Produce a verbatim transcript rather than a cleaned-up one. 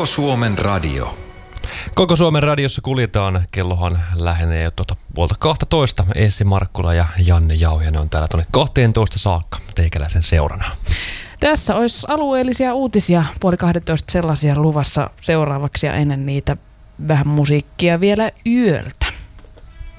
Koko Suomen radio. Koko Suomen radiossa kuljetaan. Kellohan lähenee jo tuota puolta kahtatoista. Essi Markkula ja Janne Jauhiainen on täällä tuonne kahteentoista saakka teikäläisen seurana. Tässä olisi alueellisia uutisia, puoli kahdetoista sellaisia luvassa seuraavaksi ja ennen niitä vähän musiikkia vielä yöltä.